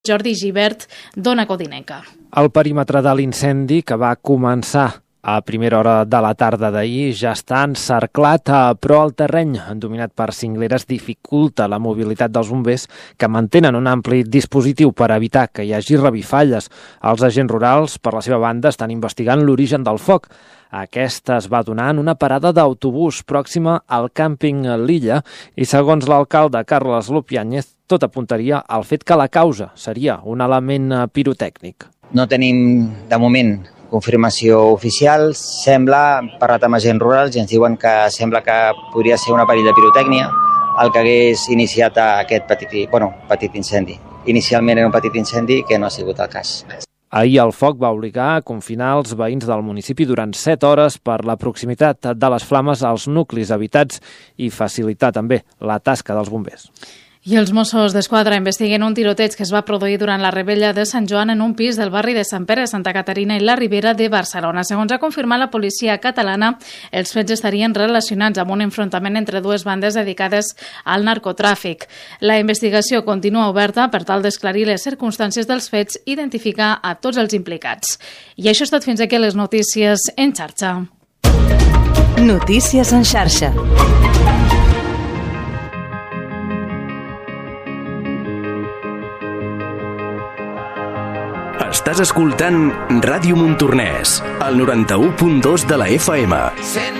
Jordi Gibert, d'Ona Codinenca. El perímetre de l'incendi, que va començar a primera hora de la tarda d'ahir, ja està encerclat, però el terreny dominat per cingleres dificulta la mobilitat dels bombers, que mantenen un ampli dispositiu per evitar que hi hagi revifalles. Els agents rurals, per la seva banda, estan investigant l'origen del foc. Aquesta es va donar en una parada d'autobús pròxima al càmping L'Illa i, segons l'alcalde Carles Lupiáñez, tot apuntaria al fet que la causa seria un element pirotècnic. No tenim, de moment, confirmació oficial. Sembla, he parlat amb agents rurals i ens diuen que sembla que podria ser un aparell de pirotècnia el que hagués iniciat aquest petit incendi. Inicialment era un petit incendi que no ha sigut el cas. Ahir el foc va obligar a confinar els veïns del municipi durant 7 hores per la proximitat de les flames als nuclis habitats i facilitar també la tasca dels bombers. I els Mossos d'Esquadra investiguen un tiroteig que es va produir durant la rebella de Sant Joan en un pis del barri de Sant Pere, Santa Caterina i la Ribera de Barcelona. Segons ha confirmat la policia catalana, els fets estarien relacionats amb un enfrontament entre dues bandes dedicades al narcotràfic. La investigació continua oberta per tal d'esclarir les circumstàncies dels fets i identificar a tots els implicats. I això és tot fins aquí les notícies en xarxa. Notícies en xarxa. Estàs escoltant Ràdio Montornès, al 91.2 de la FM.